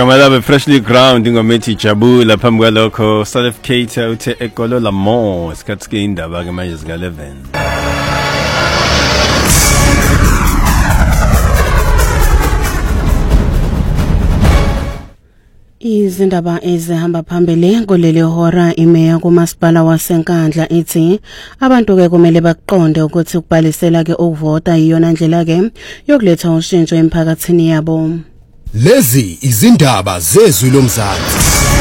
Kamalabe freshly ground ingomethi jabula phambi kwalokho Salifcator uthe ekolo la mo isikhathi ke indaba ke manje zika 11. Izindaba ezihamba phambili kuleli hora imeya kumasipala waseNkandla ithi abantu ke kumele baqonde ukuthi ukubhalisela ke ukuvota iyona ndlela ke yokuletha ushintsho emphakathini yabo. Lezi izindaba zezwi lomzansi.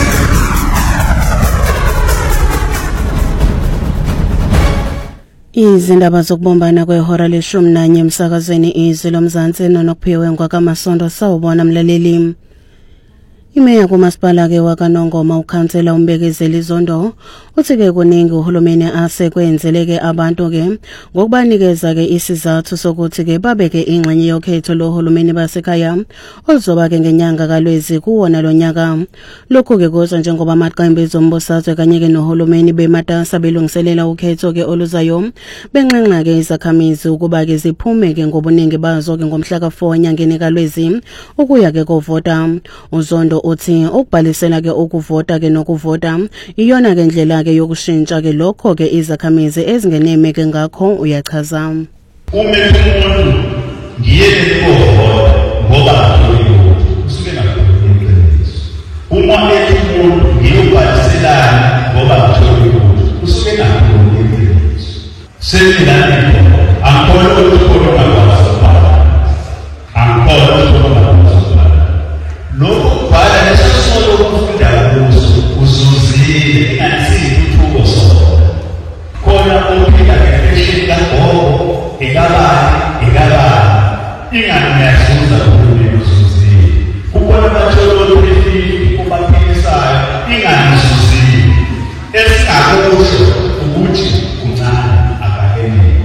Izindaba zokubombana kwehora le-11 emsakazweni izwi lomzansi nonokuphiwe ngwakamasondo sawubona mlaleli. Imeya kumasipala ke wakanongoma ukhansela uMbekezeli Zondo uthi ke kuningi uhulumeni asekwenzele ke abantu ke ngokubanikeza ke isizathu sokuthi ke babeke ingxenye yokhetho lohulumeni basekhaya oluzoba ke ngenyanga kaLwezi kuwona lonyaka. Lokho ke kuza njengoba amaqembu ezombusazwe kanye ke nohulumeni bematasa belungiselela ukhetho ke oluzayo benxenxa ke izakhamizi ukuba ke ziphume ke ngobuningi bazo ke ngomhla ka4 enyangeni kaLwezi ukuya ke kovota. Uzondo uthi ukubhalisela ke ukuvota ke nokuvota iyona ke ndlela ke yokushintsha ke lokho ke izakhamizi ezingeneme ke ngakho uyachaza. Umuntu ngiyeke ukuvota ngoba usuke nakuqiniso. Uma umuntu ngiyobhaliselana ngoba usuke nakuqiniso. Senilani angikholwa ukuthi khona ngakwazi. Angikholwa ukuthi lokubhala lesosolo ukufunda kuso uzuzile ingasithuthuko sona khona uphila ngefeshini kagogo ekabani inganiyazuza ukuthi uzuzile kubona batholo ukuthi kubaphikisayo inganizuzile esingakusho ukuthi kuncane akakenele.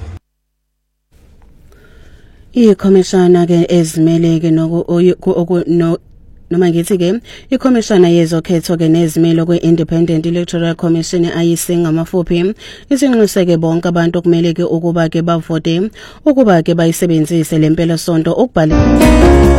Ikhomishana ke ezimele ke noma ngithi ke ikhomishana yezokhetho ke nezimelo kwe-Independent Electoral Commission ayisinga amafuphi isinxuseke bonke abantu kumele ke ukuba ke bavote ukuba ke bayisebenzise lempela sonto ukubhala